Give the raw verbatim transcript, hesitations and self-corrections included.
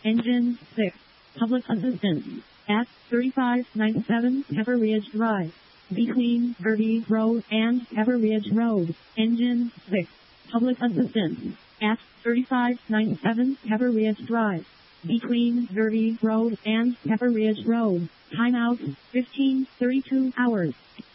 Engine six. Public assistance. At thirty-five ninety-seven Pepper Ridge Drive. Between Gertie Road and Pepper Ridge Road. Engine six. Public assistance. At thirty-five ninety-seven Pepper Ridge Drive. Between Gertie Road and Pepper Ridge Road. Timeout fifteen thirty-two hours.